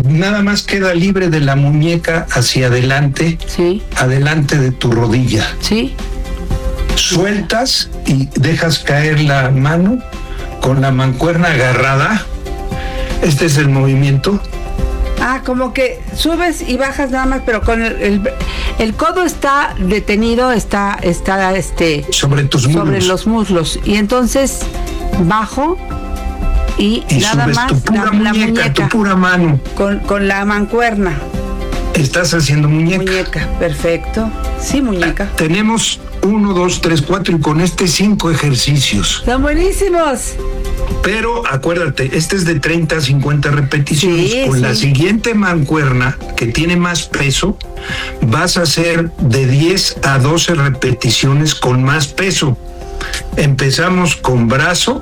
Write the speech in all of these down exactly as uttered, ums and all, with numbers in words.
nada más queda libre de la muñeca hacia adelante, sí, adelante de tu rodilla. Sí. Sueltas y dejas caer la mano con la mancuerna agarrada. Este es el movimiento. Ah, como que subes y bajas nada más, pero con el, el, el codo está detenido, está, está este sobre tus muslos. Sobre los muslos. Y entonces bajo y, y nada subes más tu pura la, muñeca, la muñeca, tu pura mano. Con, con la mancuerna. Estás haciendo muñeca. Muñeca, perfecto. Sí, muñeca. Tenemos uno, dos, tres, cuatro y con este cinco ejercicios. ¡Están buenísimos! Pero acuérdate, este es de treinta a cincuenta repeticiones. Sí, con sí. la siguiente mancuerna, que tiene más peso, vas a hacer de diez a doce repeticiones con más peso. Empezamos con brazo,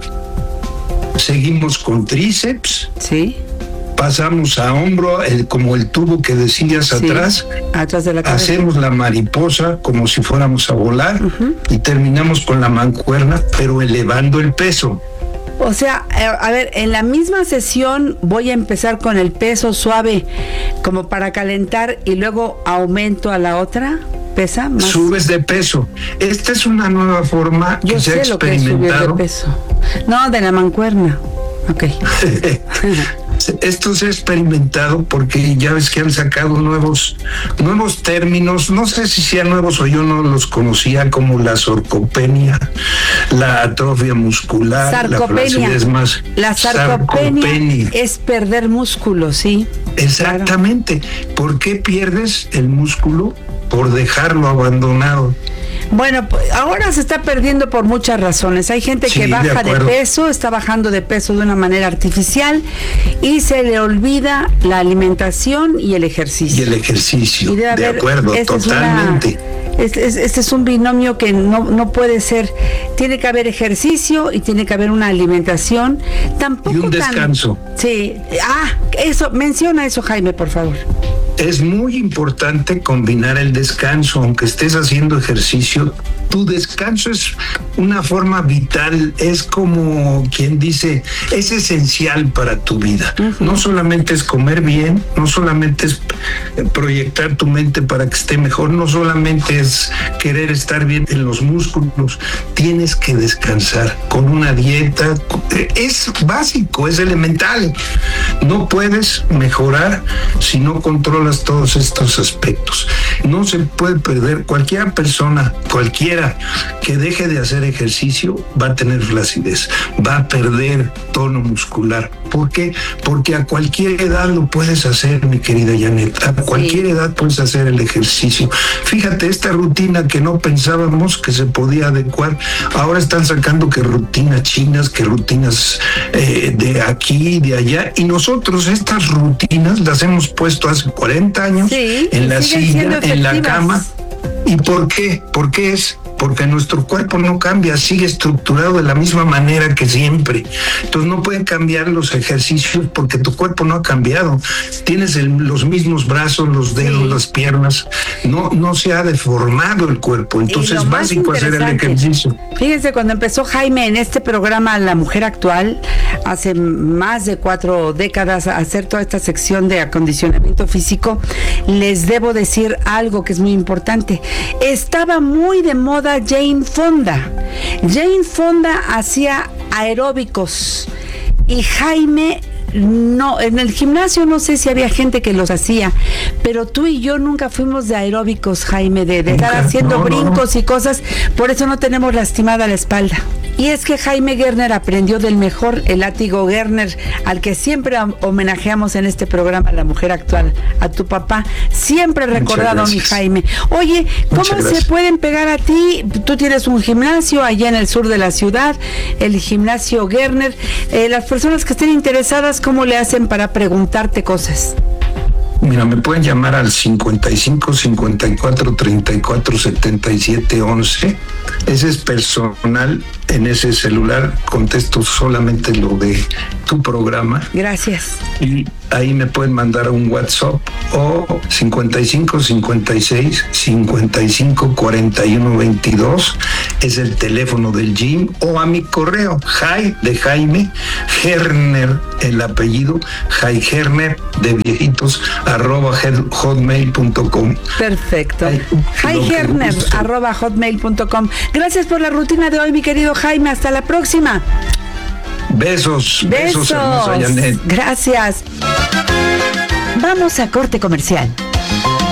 seguimos con tríceps. Sí. Pasamos a hombro, el, como el tubo que decías sí, atrás. Atrás de la cabeza. Hacemos la mariposa como si fuéramos a volar. Uh-huh. Y terminamos con la mancuerna, pero elevando el peso. O sea, a ver, en la misma sesión voy a empezar con el peso suave como para calentar y luego aumento a la otra. ¿Pesa más? Subes de peso. Esta es una nueva forma Yo que se ha experimentado. Lo que es subir de peso. No, de la mancuerna. Ok. Esto se ha experimentado porque ya ves que han sacado nuevos nuevos términos, no sé si sean nuevos o yo no los conocía, como la sarcopenia, la atrofia muscular, sarcopenia. La flacidez más. La sarcopenia, sarcopenia es perder músculo, sí. Exactamente. Claro. ¿Por qué pierdes el músculo? Por dejarlo abandonado. Bueno, ahora se está perdiendo por muchas razones. Hay gente que sí, baja de, de peso, está bajando de peso de una manera artificial y se le olvida la alimentación y el ejercicio. Y el ejercicio, y de, de haber, acuerdo, totalmente. Es una, este, es, este es un binomio que no, no puede ser. Tiene que haber ejercicio y tiene que haber una alimentación. Tampoco y un descanso. Tan, sí. Ah, eso, menciona eso, Jaime, por favor. Es muy importante combinar el descanso, aunque estés haciendo ejercicio. Tu descanso es una forma vital, es como quien dice, es esencial para tu vida. Uh-huh. No solamente es comer bien, no solamente es proyectar tu mente para que esté mejor, no solamente es querer estar bien en los músculos, tienes que descansar con una dieta. Es básico, es elemental. No puedes mejorar si no controlas todos estos aspectos. No se puede perder. Cualquier persona, cualquiera que deje de hacer ejercicio va a tener flacidez, va a perder tono muscular. ¿Por qué? Porque a cualquier edad lo puedes hacer, mi querida Janet. A cualquier sí. edad puedes hacer el ejercicio. Fíjate, esta rutina que no pensábamos que se podía adecuar, ahora están sacando que rutinas chinas, que rutinas eh, de aquí, de allá, y nosotros estas rutinas las hemos puesto hace cuarenta años sí, en la silla, en la cama. ¿Y por qué? ¿Por qué es? Porque nuestro cuerpo no cambia, sigue estructurado de la misma manera que siempre. Entonces no pueden cambiar los ejercicios porque tu cuerpo no ha cambiado. Tienes el, los mismos brazos, los dedos, sí. las piernas. No, no se ha deformado el cuerpo. Entonces es básico hacer el ejercicio. Fíjense, cuando empezó Jaime en este programa La Mujer Actual, hace más de cuatro décadas, a hacer toda esta sección de acondicionamiento físico, les debo decir algo que es muy importante. Estaba muy de moda Jane Fonda. Jane Fonda hacía aeróbicos y Jaime no, en el gimnasio no sé si había gente que los hacía, pero tú y yo nunca fuimos de aeróbicos, Jaime, de, de estar haciendo no, brincos no. y cosas, por eso no tenemos lastimada la espalda. Y es que Jaime Gerner aprendió del mejor, el látigo Gerner, al que siempre homenajeamos en este programa, La Mujer Actual, a tu papá, siempre recordado, mi Jaime. Oye, ¿cómo Muchas se gracias. pueden pegar a ti? Tú tienes un gimnasio allá en el sur de la ciudad, el gimnasio Gerner. Eh, las personas que estén interesadas, ¿cómo le hacen para preguntarte cosas? Mira, me pueden llamar al cincuenta y cinco, cincuenta y cuatro, treinta y cuatro, setenta y siete, once. Ese es personal. en ese celular, contesto solamente lo de tu programa. Gracias. Y ahí me pueden mandar un WhatsApp o cincuenta y cinco cincuenta y seis cincuenta y cinco cuarenta y uno veintidós, es el teléfono del gym, o a mi correo, Jai de Jaime, Herner, el apellido, Jai Herner de viejitos, arroba hotmail punto com. Perfecto. Jai Herner, arroba hotmail punto com. Gracias por la rutina de hoy, mi querido Jaime. Hasta la próxima. Besos, besos, besos hermosa Janet. Gracias. Vamos a corte comercial.